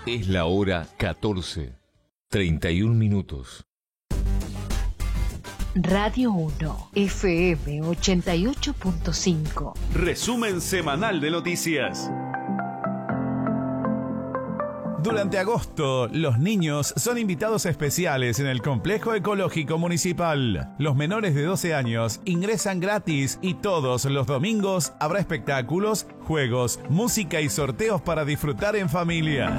Es la hora 14:31. Radio 1, FM 88.5. Resumen semanal de noticias. Durante agosto, los niños son invitados especiales en el Complejo Ecológico Municipal. Los menores de 12 años ingresan gratis y todos los domingos habrá espectáculos, juegos, música y sorteos para disfrutar en familia.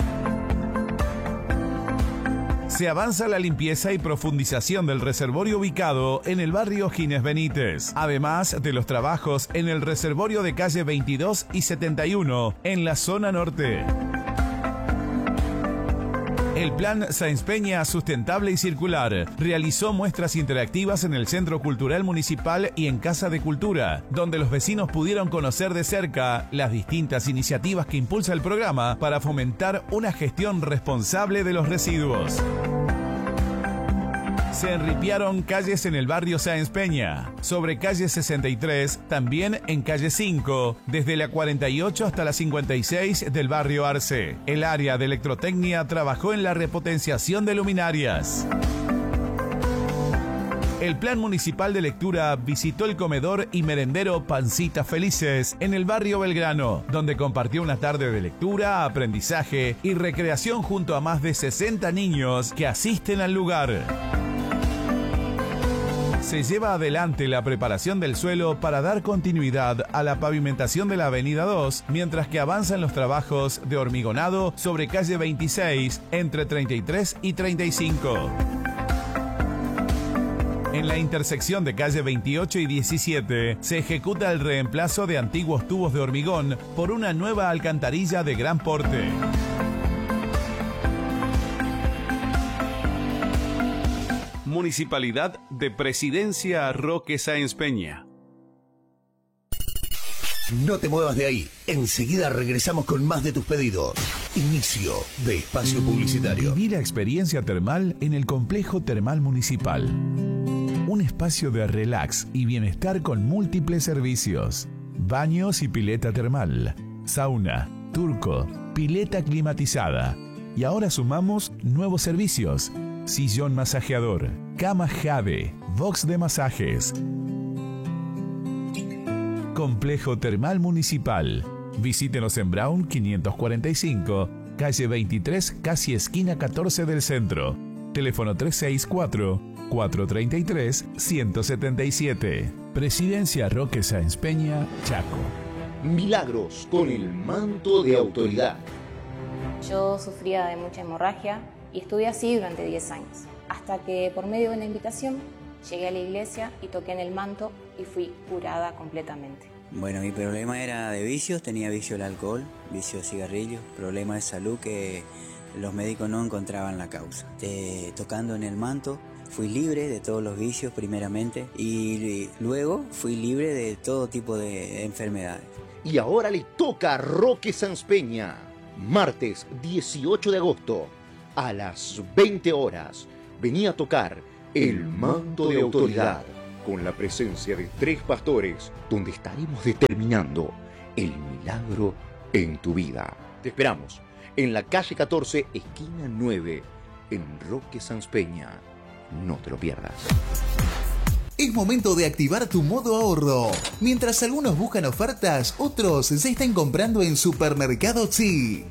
Se avanza la limpieza y profundización del reservorio ubicado en el barrio Ginés Benítez, además de los trabajos en el reservorio de calle 22 y 71 en la zona norte. El Plan Sáenz Peña Sustentable y Circular realizó muestras interactivas en el Centro Cultural Municipal y en Casa de Cultura, donde los vecinos pudieron conocer de cerca las distintas iniciativas que impulsa el programa para fomentar una gestión responsable de los residuos. Se enripiaron calles en el barrio Sáenz Peña, sobre calle 63, también en calle 5, desde la 48 hasta la 56 del barrio Arce. El área de electrotecnia trabajó en la repotenciación de luminarias. El Plan Municipal de Lectura visitó el comedor y merendero Pancitas Felices en el barrio Belgrano, donde compartió una tarde de lectura, aprendizaje y recreación junto a más de 60 niños que asisten al lugar. Se lleva adelante la preparación del suelo para dar continuidad a la pavimentación de la Avenida 2, mientras que avanzan los trabajos de hormigonado sobre calle 26, entre 33 y 35. En la intersección de calle 28 y 17 se ejecuta el reemplazo de antiguos tubos de hormigón por una nueva alcantarilla de gran porte. Municipalidad de Presidencia Roque Sáenz Peña. No te muevas de ahí. Enseguida regresamos con más de tus pedidos. Inicio de espacio publicitario. Viví la experiencia termal en el Complejo Termal Municipal. Un espacio de relax y bienestar con múltiples servicios. Baños y pileta termal, sauna, turco, pileta climatizada. Y ahora sumamos nuevos servicios. Sillón masajeador, cama Jade, box de masajes. Complejo Termal Municipal. Visítenos en Brown 545, calle 23, casi esquina 14 del centro. Teléfono 364-433-177. Presidencia Roque Sáenz Peña, Chaco. Milagros con el manto de autoridad. Yo sufría de mucha hemorragia y estuve así durante 10 años, hasta que por medio de una invitación llegué a la iglesia y toqué en el manto y fui curada completamente. Bueno, mi problema era de vicios, tenía vicio del alcohol, vicio de cigarrillos, problema de salud que los médicos no encontraban la causa. Tocando en el manto fui libre de todos los vicios primeramente y luego fui libre de todo tipo de enfermedades. Y ahora le toca a Roque Sáenz Peña, martes 18 de agosto. A las 20 horas, venía a tocar el manto de autoridad con la presencia de 3 pastores, donde estaremos determinando el milagro en tu vida. Te esperamos en la calle 14, esquina 9, en Roque Sáenz Peña. No te lo pierdas. Es momento de activar tu modo ahorro. Mientras algunos buscan ofertas, otros ya están comprando en Supermercado Chic.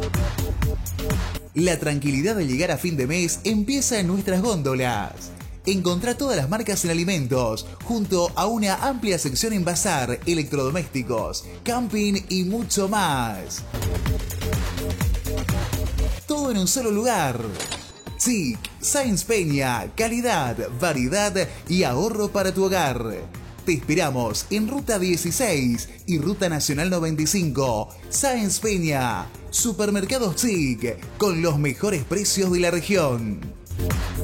La tranquilidad de llegar a fin de mes empieza en nuestras góndolas. Encontrá todas las marcas en alimentos, junto a una amplia sección en bazar, electrodomésticos, camping y mucho más. Todo en un solo lugar. Chic, Sáenz Peña, calidad, variedad y ahorro para tu hogar. Te esperamos en Ruta 16 y Ruta Nacional 95, Sáenz Peña. Supermercados Chic, con los mejores precios de la región.